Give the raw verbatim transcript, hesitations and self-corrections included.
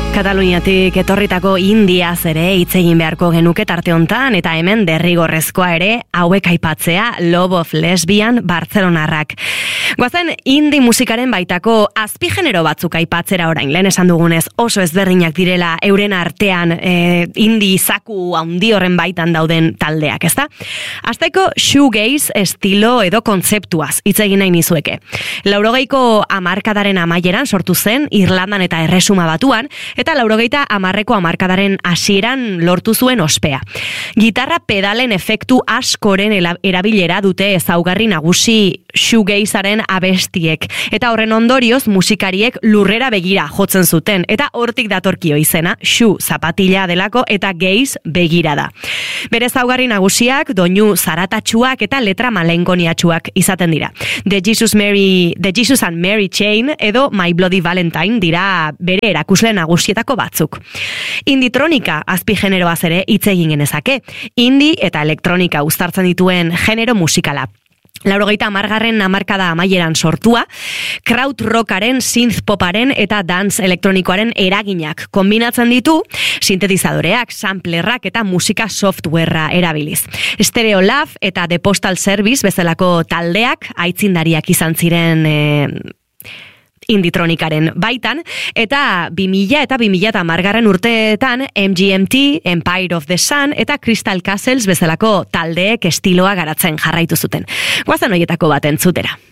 Kataluniatik etorritako indiaz ere hitz egin beharko genuke tarte hontan, eta hemen derrigorrezkoa ere hauek aipatzea, Love of Lesbian Bartzelonarrak. Goazen indie musikaren baitako azpigenero batzuk aipatzera orain, lehen esan dugunez oso ezberdinak direla euren artean e, indie zaku handi horren baitan dauden taldeak, ezta? Hasteko shoegaze estilo edo kontzeptuaz hitz egin nahi nizueke. Laurogeiko hamarkadaren amaieran sortu zen Irlandan eta Erresuma Batuan, eta laurogeita hamarreko hamarkadaren hasieran lortu zuen ospea. Gitarra pedalen efektu askoren erabilera dute ezaugarri nagusi shoegazearen abestiek, eta horren ondorioz musikariek lurrera begira jotzen zuten, eta hortik datorkio izena, shoe zapatila delako eta gaze begira da. Bere ezaugarri nagusiak doinu zaratatsuak eta letra malenkoniatsuak izaten dira. The Jesus, Mary, The Jesus and Mary Chain edo My Bloody Valentine dira bere erakusle nagusietako batzuk. Inditronika azpigeneroaz ere hitz egin genezake. Indie eta elektronika uztartzen dituen genero musikala. Laurogeita hamargarren hamarkada amaieran sortua, kraut rockaren, synth poparen eta dance elektronikoaren eraginak kombinatzen ditu, sintetizadoreak, samplerrak eta musika softwarea erabiliz. Stereo Lab eta The Postal Service bezalako taldeak aitzindariak izan ziren e, inditronikaren baitan, eta bi mila eta bi mila hamargarren urteetan M G M T, Empire of the Sun eta Crystal Castles bezalako taldeek estiloa garatzen jarraitu zuten. Goazen horietako bat entzutera.